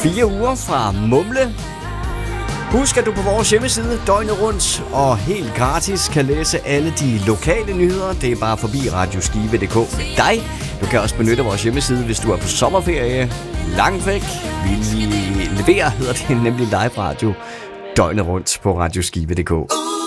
4 uger fra Mumle. Husk, at du på vores hjemmeside døgnet rundt og helt gratis kan læse alle de lokale nyheder. Det er bare forbi radioskive.dk med dig. Du kan også benytte vores hjemmeside, hvis du er på sommerferie langt væk. Vi leverer, hedder det, nemlig live radio døgnet rundt på radioskive.dk.